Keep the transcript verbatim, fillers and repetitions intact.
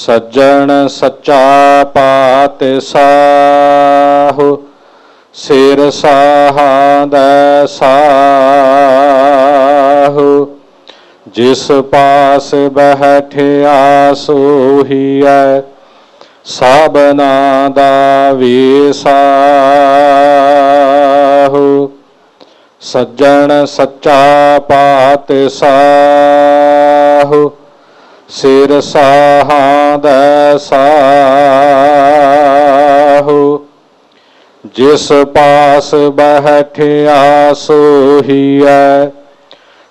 ਸੱਜਣ ਸੱਚਾ ਪਾਤਿ ਸਾਹੁ, ਸਿਰ ਸਾਹਾਦੈ ਸਾਹੁ। ਜਿਸ ਪਾਸ ਬੈਠਿਆ ਸੋਹੀਐ, ਸਾਬਨਾ ਦਾ ਵੀਸਾਹੁ। ਸੱਜਣ ਸੱਚਾ ਪਾਤਿ ਸਾਹੁ, ਸਿਰ ਸਾਹਾਦੈ ਸਾਹੁ। ਜਿਸ ਪਾਸ ਬੈਠਿਆ ਸੋਹੀਐ,